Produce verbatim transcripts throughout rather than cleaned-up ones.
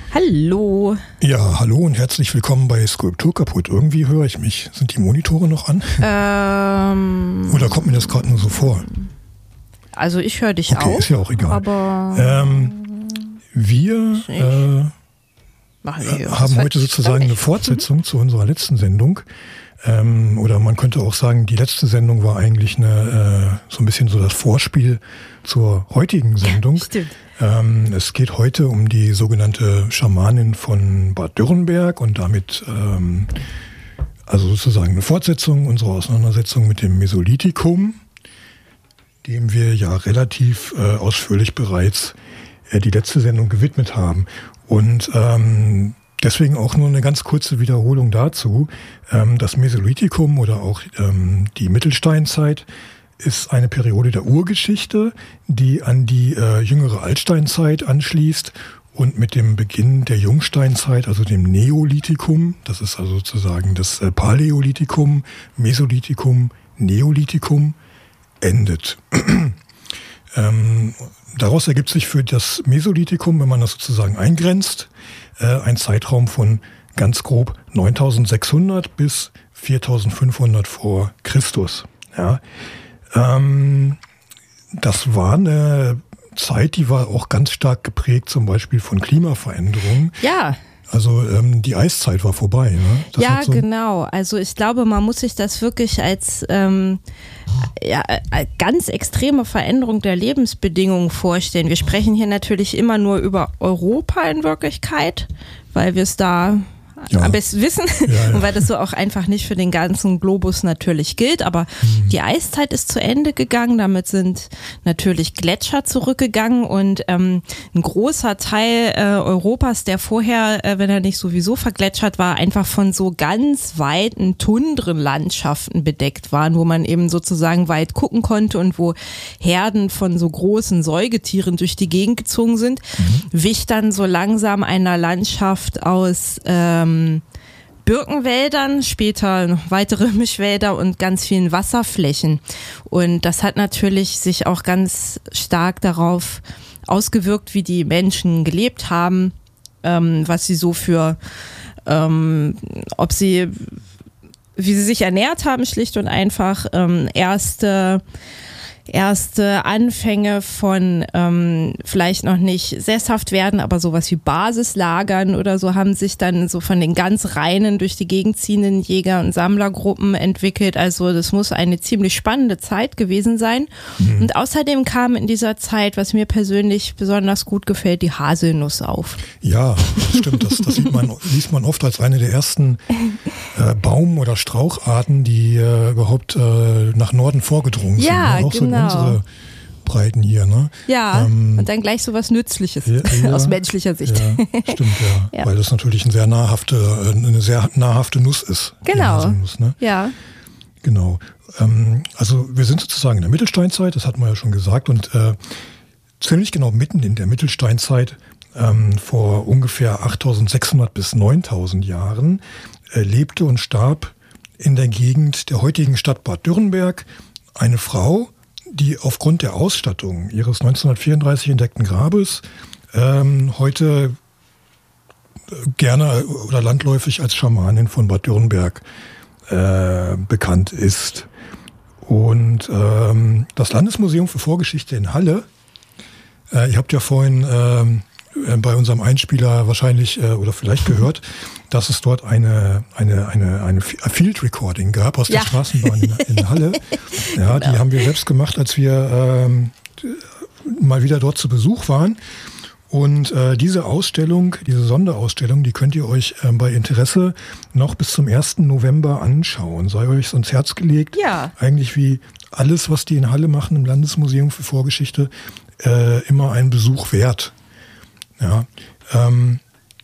Hallo. Ja, hallo und herzlich willkommen bei Skulptur kaputt. Irgendwie höre ich mich. Sind die Monitore noch an? Ähm, Oder kommt mir das gerade nur so vor? Also ich höre dich okay, auch. Okay, ist ja auch egal. Aber ähm, wir äh, äh, haben heute sozusagen eine Fortsetzung mhm. zu unserer letzten Sendung. Ähm, oder man könnte auch sagen, die letzte Sendung war eigentlich eine, äh, so ein bisschen so das Vorspiel zur heutigen Sendung. Stimmt. Ähm, es geht heute um die sogenannte Schamanin von Bad Dürrenberg und damit ähm, also sozusagen eine Fortsetzung unserer Auseinandersetzung mit dem Mesolithikum, dem wir ja relativ äh, ausführlich bereits äh, die letzte Sendung gewidmet haben. Und ähm, deswegen auch nur eine ganz kurze Wiederholung dazu. Ähm, das Mesolithikum oder auch ähm, die Mittelsteinzeit ist eine Periode der Urgeschichte, die an die äh, jüngere Altsteinzeit anschließt und mit dem Beginn der Jungsteinzeit, also dem Neolithikum, das ist also sozusagen das äh, Paläolithikum, Mesolithikum, Neolithikum, endet. ähm, daraus ergibt sich für das Mesolithikum, wenn man das sozusagen eingrenzt, äh, ein Zeitraum von ganz grob neuntausendsechshundert bis viertausendfünfhundert vor Christus. Ja. Ähm, das war eine Zeit, die war auch ganz stark geprägt, zum Beispiel von Klimaveränderungen. Ja. Also ähm, die Eiszeit war vorbei. Ne? Das ja, so genau. Also ich glaube, man muss sich das wirklich als ähm, ja, ganz extreme Veränderung der Lebensbedingungen vorstellen. Wir sprechen hier natürlich immer nur über Europa in Wirklichkeit, weil wir es da ja. am besten wissen ja, ja. und weil das so auch einfach nicht für den ganzen Globus natürlich gilt, aber mhm. die Eiszeit ist zu Ende gegangen, damit sind natürlich Gletscher zurückgegangen und ähm, ein großer Teil äh, Europas, der vorher, äh, wenn er nicht sowieso vergletschert war, einfach von so ganz weiten Tundrenlandschaften bedeckt waren, wo man eben sozusagen weit gucken konnte und wo Herden von so großen Säugetieren durch die Gegend gezogen sind, mhm. wich dann so langsam einer Landschaft aus ähm, Birkenwäldern, später noch weitere Mischwälder und ganz vielen Wasserflächen. Und das hat natürlich sich auch ganz stark darauf ausgewirkt, wie die Menschen gelebt haben, ähm, was sie so für, ähm, ob sie, wie sie sich ernährt haben, schlicht und einfach, ähm, erste erste Anfänge von ähm, vielleicht noch nicht sesshaft werden, aber sowas wie Basislagern oder so haben sich dann so von den ganz reinen durch die Gegend ziehenden Jäger- und Sammlergruppen entwickelt. Also das muss eine ziemlich spannende Zeit gewesen sein. Mhm. Und außerdem kam in dieser Zeit, was mir persönlich besonders gut gefällt, die Haselnuss auf. Ja, stimmt. Das, das sieht man, liest man oft als eine der ersten äh, Baum- oder Straucharten, die äh, überhaupt äh, nach Norden vorgedrungen sind. Ja, ne? Auch genau. So unsere Breiten hier, ne? Ja, ähm, und dann gleich so was Nützliches ja, ja, aus menschlicher Sicht. Ja, stimmt, ja. ja. Weil das natürlich ein sehr nahrhafte, eine sehr nahrhafte Nuss ist. Genau. Nuss, ne? Ja. Genau. Ähm, also wir sind sozusagen in der Mittelsteinzeit, das hatten wir ja schon gesagt, und äh, ziemlich genau mitten in der Mittelsteinzeit, ähm, vor ungefähr achttausendsechshundert bis neuntausend Jahren, äh, lebte und starb in der Gegend der heutigen Stadt Bad Dürrenberg eine Frau, die aufgrund der Ausstattung ihres neunzehnhundertvierunddreißig entdeckten Grabes ähm, heute gerne oder landläufig als Schamanin von Bad Dürrenberg äh, bekannt ist. Und ähm, das Landesmuseum für Vorgeschichte in Halle, äh, ihr habt ja vorhin ähm, bei unserem Einspieler wahrscheinlich äh, oder vielleicht gehört, dass es dort eine eine eine eine Field Recording gab aus ja. der Straßenbahn in, in Halle. Ja, genau. Die haben wir selbst gemacht, als wir ähm, mal wieder dort zu Besuch waren. Und äh, diese Ausstellung, diese Sonderausstellung, die könnt ihr euch äh, bei Interesse noch bis zum ersten November anschauen. Sei euch ans Herz gelegt. Ja. Eigentlich wie alles, was die in Halle machen im Landesmuseum für Vorgeschichte, äh, immer einen Besuch wert. Ja, ähm.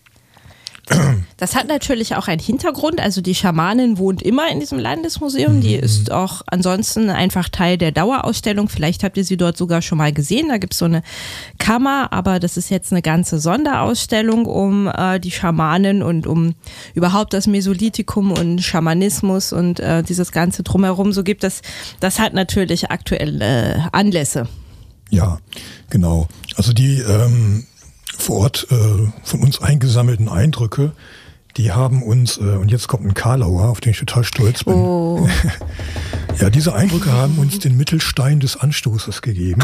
Das hat natürlich auch einen Hintergrund, also die Schamanin wohnt immer in diesem Landesmuseum, die ist auch ansonsten einfach Teil der Dauerausstellung, vielleicht habt ihr sie dort sogar schon mal gesehen, da gibt es so eine Kammer, aber das ist jetzt eine ganze Sonderausstellung um äh, die Schamanin und um überhaupt das Mesolithikum und Schamanismus und äh, dieses ganze Drumherum, so gibt es, das hat natürlich aktuelle äh, Anlässe. Ja, genau, also die ähm vor Ort äh, von uns eingesammelten Eindrücke, die haben uns, äh, und jetzt kommt ein Karlauer, auf den ich total stolz bin. Oh. Ja, diese Eindrücke haben uns den Mittelstein des Anstoßes gegeben.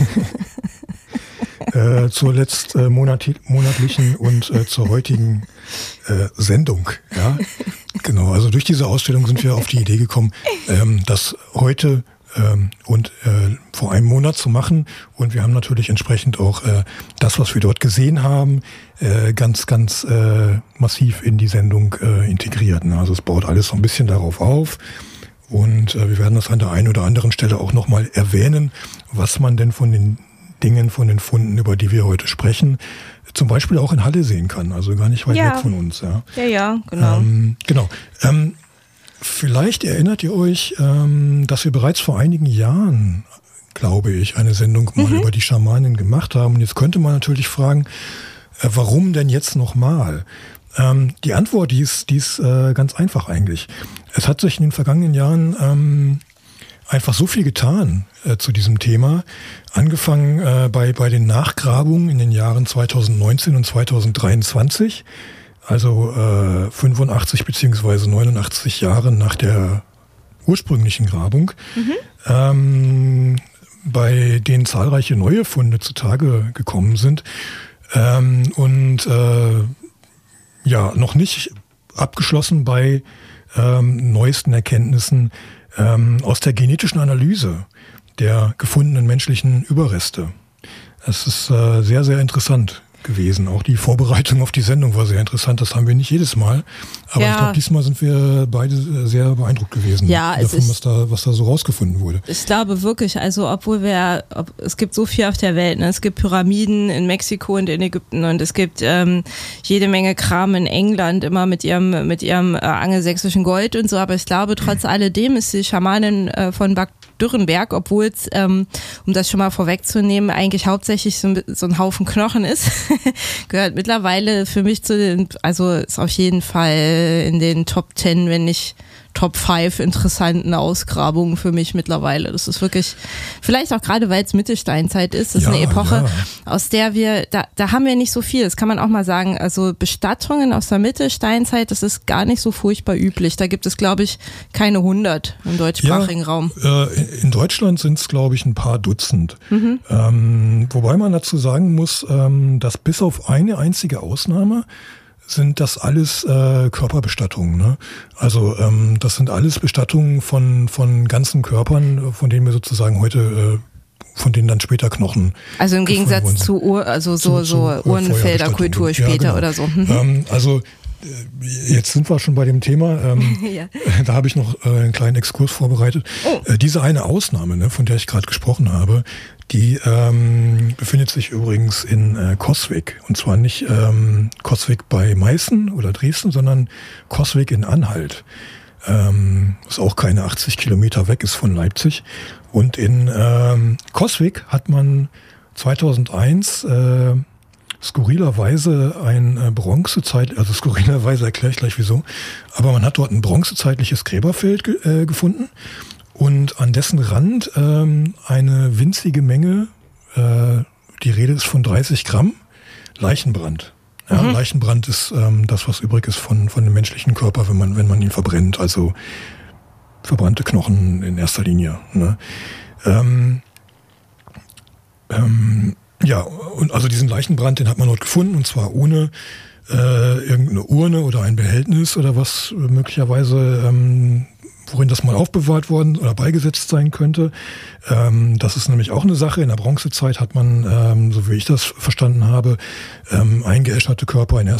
äh, zur letzt äh, monat- monatlichen und äh, zur heutigen äh, Sendung. Ja, genau. Also durch diese Ausstellung sind wir auf die Idee gekommen, ähm, dass heute ähm, und äh, vor einem Monat zu machen. Und wir haben natürlich entsprechend auch äh, das, was wir dort gesehen haben, äh, ganz, ganz äh, massiv in die Sendung äh, integriert. Ne? Also es baut alles so ein bisschen darauf auf. Und äh, wir werden das an der einen oder anderen Stelle auch nochmal erwähnen, was man denn von den Dingen, von den Funden, über die wir heute sprechen, zum Beispiel auch in Halle sehen kann. Also gar nicht weit ja. weg von uns. Ja, ja, ja genau. Ähm, genau. Ähm, vielleicht erinnert ihr euch, ähm, dass wir bereits vor einigen Jahren, glaube ich, eine Sendung mal mhm. über die Schamanen gemacht haben. Und jetzt könnte man natürlich fragen, äh, warum denn jetzt nochmal? Ähm, die Antwort, die ist, die ist äh, ganz einfach eigentlich. Es hat sich in den vergangenen Jahren ähm, einfach so viel getan äh, zu diesem Thema. Angefangen äh, bei, bei den Nachgrabungen in den Jahren zweitausendneunzehn und zweitausenddreiundzwanzig, also äh, fünfundachtzig beziehungsweise neunundachtzig Jahre nach der ursprünglichen Grabung, mhm. ähm, bei denen zahlreiche neue Funde zutage gekommen sind ähm, und äh, ja, noch nicht abgeschlossen bei ähm, neuesten Erkenntnissen ähm, aus der genetischen Analyse der gefundenen menschlichen Überreste. Es ist äh, sehr, sehr interessant gewesen. Auch die Vorbereitung auf die Sendung war sehr interessant. Das haben wir nicht jedes Mal. Aber ja. ich glaube, diesmal sind wir beide sehr beeindruckt gewesen ja, davon, ist, was da, was da so rausgefunden wurde. Ich glaube wirklich, also obwohl wir, ob, es gibt so viel auf der Welt, ne? Es gibt Pyramiden in Mexiko und in Ägypten und es gibt ähm, jede Menge Kram in England, immer mit ihrem, mit ihrem äh, angelsächsischen Gold und so. Aber ich glaube, trotz alledem ist die Schamanin äh, von Bad Dürrenberg, obwohl es, ähm, um das schon mal vorwegzunehmen, eigentlich hauptsächlich so, so ein Haufen Knochen ist, gehört mittlerweile für mich zu den, also ist auf jeden Fall in den Top Ten, wenn nicht Top Five interessanten Ausgrabungen für mich mittlerweile. Das ist wirklich, vielleicht auch gerade, weil es Mittelsteinzeit ist, das ist ja, eine Epoche, ja. aus der wir, da, da haben wir nicht so viel, das kann man auch mal sagen, also Bestattungen aus der Mittelsteinzeit, das ist gar nicht so furchtbar üblich. Da gibt es, glaube ich, keine hundert im deutschsprachigen ja, Raum. Äh, in Deutschland sind es, glaube ich, ein paar Dutzend. Mhm. Ähm, wobei man dazu sagen muss, ähm, dass bis auf eine einzige Ausnahme sind das alles äh, Körperbestattungen. Ne? Also ähm, das sind alles Bestattungen von von ganzen Körpern, von denen wir sozusagen heute, äh, von denen dann später Knochen. Also im Gegensatz zu Ur, also so zu, so zu, Urnenfelderkultur ja, später genau. oder so. Mhm. Ähm, also jetzt sind wir schon bei dem Thema. Ähm, ja. Da habe ich noch äh, einen kleinen Exkurs vorbereitet. Oh. Äh, diese eine Ausnahme, ne, von der ich gerade gesprochen habe, die ähm, befindet sich übrigens in äh, Coswig. Und zwar nicht ähm, Coswig bei Meißen oder Dresden, sondern Coswig in Anhalt. Ähm, was auch keine achtzig Kilometer weg ist von Leipzig. Und in ähm, Coswig hat man zweitausendeins äh, skurrilerweise ein äh, Bronzezeit, also skurrilerweise erkläre ich gleich wieso, aber man hat dort ein bronzezeitliches Gräberfeld ge- äh, gefunden und an dessen Rand ähm, eine winzige Menge, äh, die Rede ist von dreißig Gramm, Leichenbrand. Ja, mhm. Leichenbrand ist ähm, das, was übrig ist von, von dem menschlichen Körper, wenn man, wenn man ihn verbrennt, also verbrannte Knochen in erster Linie. Ne? Ähm, ähm, Ja, und also diesen Leichenbrand, den hat man dort gefunden, und zwar ohne äh, irgendeine Urne oder ein Behältnis oder was möglicherweise, ähm, worin das mal aufbewahrt worden oder beigesetzt sein könnte. Ähm, das ist nämlich auch eine Sache. In der Bronzezeit hat man, ähm, so wie ich das verstanden habe, ähm, eingeäscherte Körper in